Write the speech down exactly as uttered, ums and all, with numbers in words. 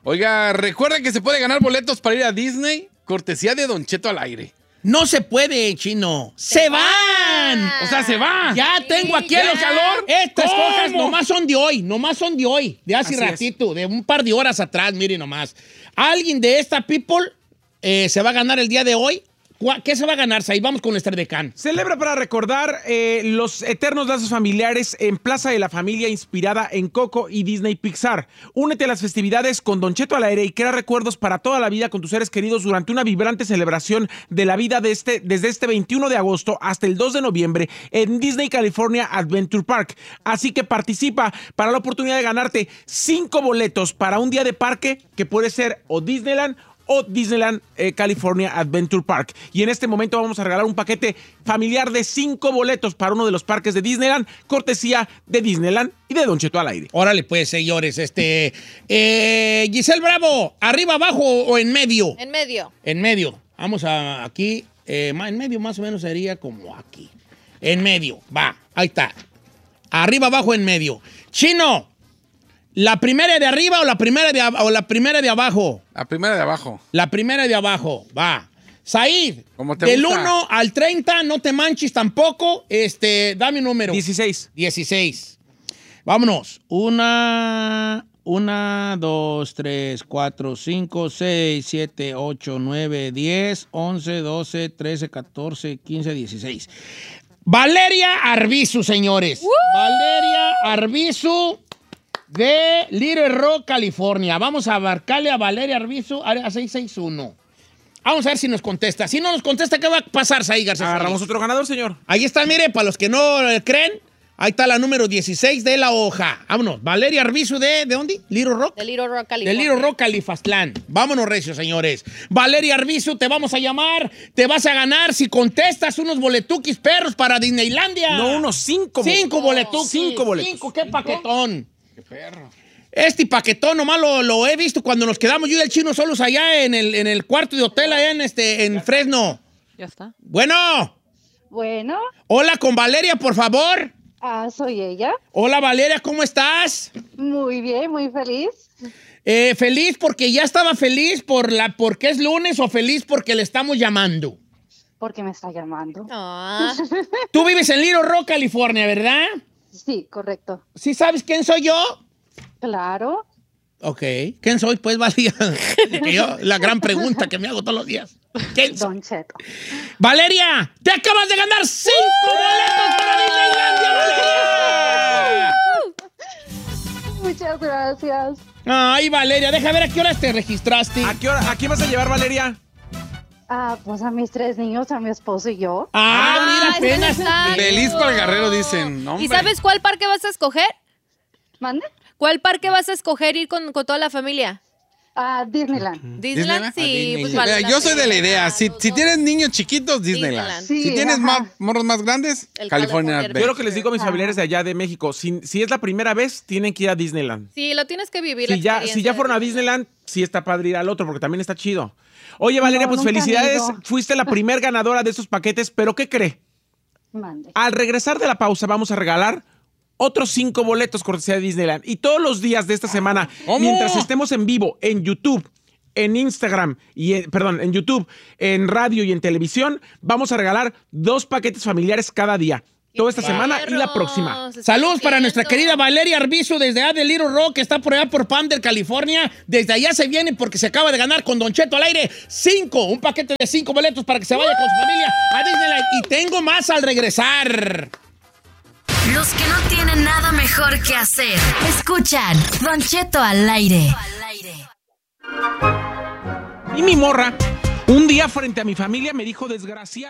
Oiga, recuerda que se puede ganar boletos para ir a Disney, cortesía de Don Cheto al aire. No se puede, Chino. ¡Se van! O sea, se va. Ya Sí, tengo aquí ¿ya? el calor. Estas ¿Cómo? hojas nomás son de hoy, nomás son de hoy, de hace Así ratito, de un par de horas atrás, mire nomás. Alguien de esta people eh, se va a ganar el día de hoy. ¿Qué se va a ganar, Said? Vamos con nuestra decán. Celebra para recordar eh, los eternos lazos familiares en Plaza de la Familia, inspirada en Coco y Disney Pixar. Únete a las festividades con Don Cheto al aire y crea recuerdos para toda la vida con tus seres queridos durante una vibrante celebración de la vida de este, desde este veintiuno de agosto hasta el dos de noviembre en Disney California Adventure Park. Así que participa para la oportunidad de ganarte cinco boletos para un día de parque que puede ser o Disneyland o Disneyland eh, California Adventure Park. Y en este momento vamos a regalar un paquete familiar de cinco boletos para uno de los parques de Disneyland, cortesía de Disneyland y de Don Cheto al aire. Órale, pues, señores. Este, eh, Giselle Bravo, ¿arriba, abajo o en medio? En medio. En medio. Vamos a aquí. Eh, en medio más o menos sería como aquí. En medio. Va, ahí está. Arriba, abajo, en medio. Chino, ¿la primera de arriba o la primera de, o la primera de abajo? La primera de abajo. La primera de abajo, va. Said, Como te del gusta. uno al treinta, no te manches tampoco. Este, dame un número. dieciséis. dieciséis. Vámonos. Una, una, dos, tres, cuatro, cinco, seis, siete, ocho, nueve, diez, once, doce, trece, catorce, quince, dieciséis. Valeria Arbizu, señores. ¡Woo! Valeria Arbizu de Little Rock, California. Vamos a abarcarle a Valeria Arbizu a seiscientos sesenta y uno. Vamos a ver si nos contesta. Si no nos contesta, ¿qué va a pasar, Said García? Agarramos otro ganador, señor. Ahí está, mire, para los que no eh, creen, ahí está la número dieciséis de la hoja. Vámonos. Valeria Arbizu de, ¿de dónde? Little Rock. De Little Rock, De California. Little Rock, Califastlán. Vámonos, recio, señores. Valeria Arbizu, te vamos a llamar. Te vas a ganar si contestas unos boletuquis perros para Disneylandia. No, unos cinco. Cinco boletuquis. Cinco boletos. Cinco, qué paquetón. Qué perro. Este paquetón nomás lo, lo he visto cuando nos quedamos yo y el Chino solos allá en el, en el cuarto de hotel allá en, este, en Fresno. Ya está. Bueno. Bueno, Hola, con Valeria, por favor. ah, soy ella. Hola, Valeria, ¿cómo estás? Muy bien, muy feliz. Eh, ¿Feliz porque ya estaba feliz por la, porque es lunes o feliz porque le estamos llamando? Porque me está llamando. Ah, Tú vives en Little Rock, California, ¿verdad? Sí, correcto. ¿Sí sabes quién soy yo? Claro. Ok. ¿Quién soy? Pues, Valeria. Que yo, la gran pregunta que me hago todos los días. ¿Quién soy? Don Cheto. Valeria, te acabas de ganar cinco boletos para Disneylandia, Valeria. Muchas gracias. Ay, Valeria, deja ver a qué horas te registraste. ¿A qué hora, a quién vas a llevar, Valeria? Ah, pues a mis tres niños, a mi esposo y yo. Ah, mira, Ay, apenas. está Feliz para el guerrero, dicen. No, ¿y hombre. sabes cuál parque vas a escoger? ¿Mande? ¿Cuál parque vas a escoger ir con, con toda la familia? A Disneyland. Disneyland, sí, Disneyland. pues Mira, vale la yo soy de la pena, idea. Si, los si dos. tienes niños chiquitos, Disneyland. Disneyland. Sí, si tienes ajá. más, morros más grandes, El California California Adventure. Yo lo que les digo a mis familiares de allá de México, si, si es la primera vez, tienen que ir a Disneyland. Sí, lo tienes que vivir. la Si ya, experiencia si ya de fueron a Disneyland, sí está padre ir al otro, porque también está chido. Oye, Valeria, No, pues nunca han felicidades. ido. Fuiste la primer ganadora de estos paquetes, pero ¿qué cree? Mande. Al regresar de la pausa vamos a regalar otros cinco boletos cortesía de Disneyland. Y todos los días de esta semana, ¿Cómo? mientras estemos en vivo, en YouTube, en Instagram, y en- perdón, en YouTube, en radio y en televisión, vamos a regalar dos paquetes familiares cada día. Toda esta semana y la próxima. Saludos para nuestra querida Valeria Arbizu desde allá de Little Rock, que está por allá por Palmer, California. Desde allá se viene porque se acaba de ganar con Don Cheto al aire cinco, un paquete de cinco boletos para que se vaya con su familia a Disneyland. Y tengo más al regresar. Los que no tienen nada mejor que hacer, escuchan Don Cheto al aire. Y mi morra, un día frente a mi familia me dijo desgraciado.